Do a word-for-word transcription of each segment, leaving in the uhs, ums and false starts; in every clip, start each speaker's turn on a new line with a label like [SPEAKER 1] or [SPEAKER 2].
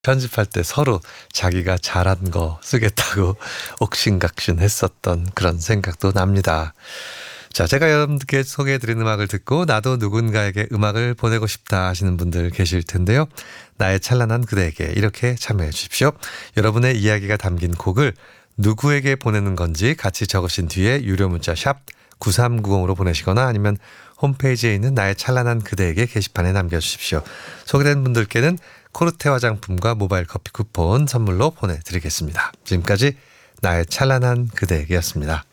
[SPEAKER 1] 편집할 때 서로 자기가 잘한 거 쓰겠다고 옥신각신 했었던 그런 생각도 납니다. 자, 제가 여러분들께 소개해드린 음악을 듣고 나도 누군가에게 음악을 보내고 싶다 하시는 분들 계실 텐데요. 나의 찬란한 그대에게 이렇게 참여해 주십시오. 여러분의 이야기가 담긴 곡을 누구에게 보내는 건지 같이 적으신 뒤에 유료 문자 샵 구삼구공으로 보내시거나 아니면 홈페이지에 있는 나의 찬란한 그대에게 게시판에 남겨주십시오. 소개된 분들께는 코르테 화장품과 모바일 커피 쿠폰 선물로 보내드리겠습니다. 지금까지 나의 찬란한 그대에게였습니다.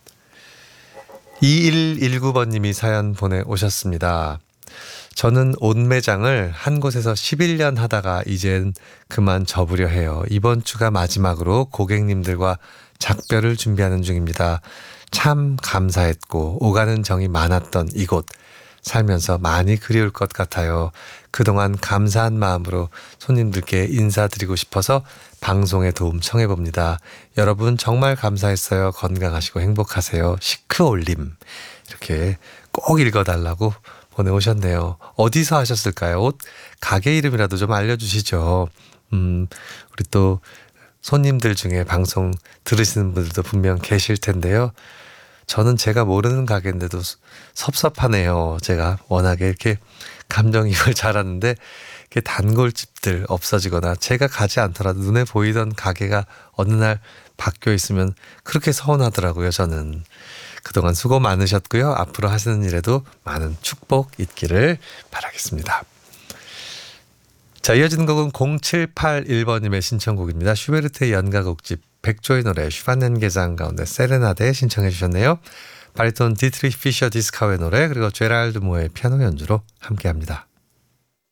[SPEAKER 1] 이일일구 번님이 사연 보내오셨습니다. 저는 옷 매장을 한 곳에서 십일 년 하다가 이젠 그만 접으려 해요. 이번 주가 마지막으로 고객님들과 작별을 준비하는 중입니다. 참 감사했고 오가는 정이 많았던 이곳. 살면서 많이 그리울 것 같아요. 그동안 감사한 마음으로 손님들께 인사드리고 싶어서 방송에 도움 청해봅니다. 여러분 정말 감사했어요. 건강하시고 행복하세요. 시크올림. 이렇게 꼭 읽어달라고 보내오셨네요. 어디서 하셨을까요? 옷 가게 이름이라도 좀 알려주시죠. 음, 우리 또 손님들 중에 방송 들으시는 분들도 분명 계실 텐데요. 저는 제가 모르는 가게인데도 섭섭하네요. 제가 워낙에 이렇게 감정이입을 잘하는데 이렇게 단골집들 없어지거나 제가 가지 않더라도 눈에 보이던 가게가 어느 날 바뀌어 있으면 그렇게 서운하더라고요. 저는. 그동안 수고 많으셨고요. 앞으로 하시는 일에도 많은 축복 있기를 바라겠습니다. 자, 이어지는 곡은 공칠팔일 번님의 신청곡입니다. 슈베르트의 연가곡집 백조의 노래 슈반넨게장 가운데 세레나데 신청해 주셨네요. 바리톤 디트리히 피셔 디스카우의 노래 그리고 제랄드 모의 피아노 연주로 함께합니다.